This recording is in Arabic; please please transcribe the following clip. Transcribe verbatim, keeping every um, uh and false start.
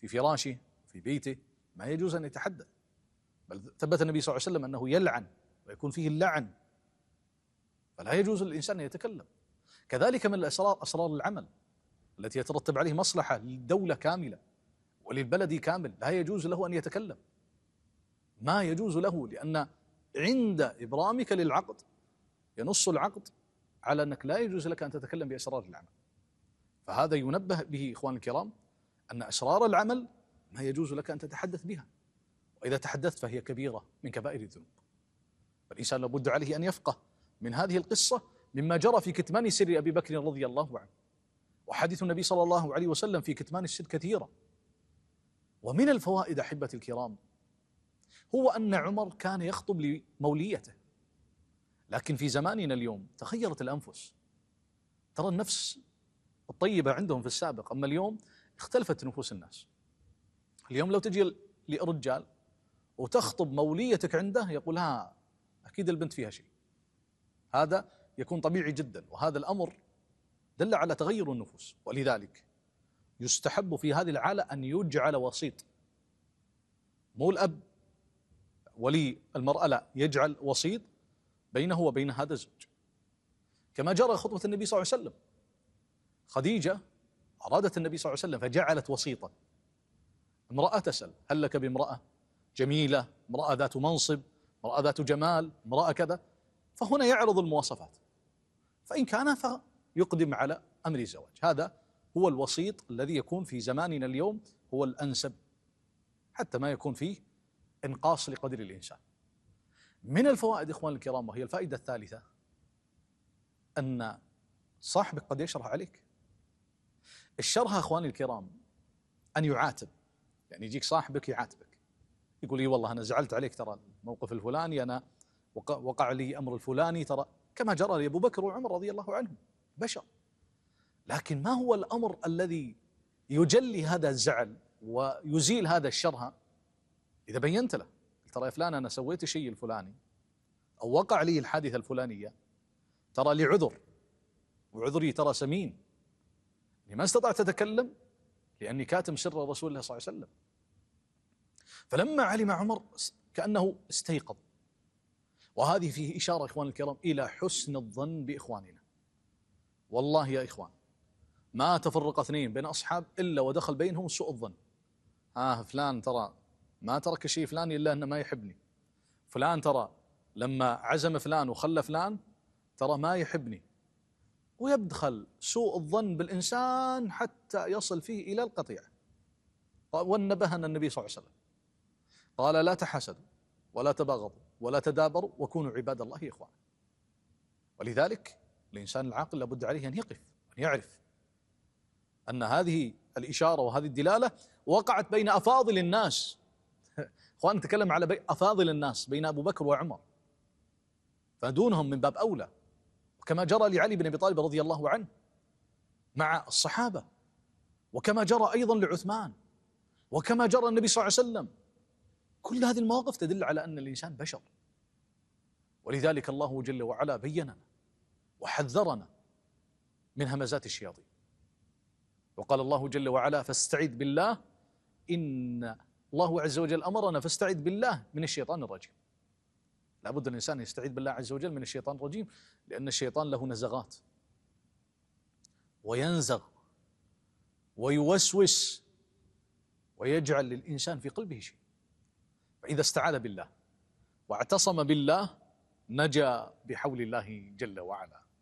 في فراشه في بيته ما يجوز أن يتحدث، بل ثبت النبي صلى الله عليه وسلم أنه يلعن ويكون فيه اللعن، فلا يجوز للإنسان أن يتكلم. كذلك من الأسرار أسرار العمل التي يترتب عليه مصلحة للدولة كاملة وللبلد كامل، لا يجوز له أن يتكلم، ما يجوز له، لأن عند إبرامك للعقد ينص العقد على أنك لا يجوز لك أن تتكلم بأسرار العمل. فهذا ينبه به إخوان الكرام أن أسرار العمل ما يجوز لك أن تتحدث بها، وإذا تحدثت فهي كبيرة من كبائر الذنوب. فالإنسان لابد عليه أن يفقه من هذه القصة مما جرى في كتمان سر أبي بكر رضي الله عنه، وحديث النبي صلى الله عليه وسلم في كتمان السر كثيرة. ومن الفوائد أحبتي الكرام هو أن عمر كان يخطب لموليته، لكن في زماننا اليوم تخيرت الأنفس، ترى النفس الطيبة عندهم في السابق، أما اليوم اختلفت نفوس الناس. اليوم لو تجي لرجال وتخطب موليتك عنده يقول ها أكيد البنت فيها شيء، هذا يكون طبيعي جدا، وهذا الأمر دل على تغير النفوس. ولذلك يستحب في هذه الحالة أن يجعل وسيط، مو الأب ولي المرأة، لا، يجعل وسيط بينه وبين هذا الزوج، كما جرى خطبة النبي صلى الله عليه وسلم. خديجة أرادت النبي صلى الله عليه وسلم فجعلت وسيطا، امرأة تسأل هل لك بامرأة جميلة، امرأة ذات منصب، امرأة ذات جمال، امرأة كذا، فهنا يعرض المواصفات، فإن كان فيقدم على أمر الزواج. هذا هو الوسيط الذي يكون في زماننا اليوم هو الأنسب، حتى ما يكون فيه إنقاص لقدر الإنسان. من الفوائد إخوان الكرام، وهي الفائدة الثالثة، أن صاحبك قد يشرح عليك. الشرها إخواني الكرام أن يعاتب، يعني يجيك صاحبك يعاتبك، يقول لي والله أنا زعلت عليك، ترى الموقف الفلاني، أنا وقع لي أمر الفلاني، ترى كما جرى لأبو بكر وعمر رضي الله عنهم، بشر. لكن ما هو الأمر الذي يجلي هذا الزعل ويزيل هذا الشرها؟ إذا بينت له ترى يا فلان أنا سويت الشيء الفلاني أو وقع لي الحادثة الفلانية، ترى لي عذر، وعذري ترى سمين، لما استطعت أتكلم لأني كاتم سر رسول الله صلى الله عليه وسلم. فلما علم عمر كأنه استيقظ، وهذه فيه إشارة إخوان الكرام إلى حسن الظن بإخواننا. والله يا إخوان ما تفرق اثنين بين أصحاب إلا ودخل بينهم سوء الظن. آه فلان ترى ما ترك شيء فلاني إلا أنه ما يحبني، فلان ترى لما عزم فلان وخلى فلان ترى ما يحبني، ويدخل سوء الظن بالإنسان حتى يصل فيه إلى القطيعة. ونبهنا النبي صلى الله عليه وسلم قال لا تحسدوا ولا تباغضوا ولا تدابروا وكونوا عباد الله إخوانا. ولذلك الإنسان العاقل لابد عليه أن يقف، أن يعرف أن هذه الإشارة وهذه الدلالة وقعت بين أفاضل الناس. أخوان نتكلم على أفاضل الناس بين أبو بكر وعمر، فدونهم من باب أولى، وكما جرى لعلي بن أبي طالب رضي الله عنه مع الصحابة، وكما جرى أيضا لعثمان، وكما جرى النبي صلى الله عليه وسلم. كل هذه المواقف تدل على أن الإنسان بشر، ولذلك الله جل وعلا بيننا وحذرنا من همزات الشياطين. وقال الله جل وعلا فاستعذ بالله، إن الله عز وجل أمرنا فاستعذ بالله من الشيطان الرجيم. لابد الإنسان يستعيذ بالله عز وجل من الشيطان الرجيم، لأن الشيطان له نزغات وينزغ ويوسوس ويجعل للإنسان في قلبه شيء. فإذا استعاذ بالله واعتصم بالله نجا بحول الله جل وعلا.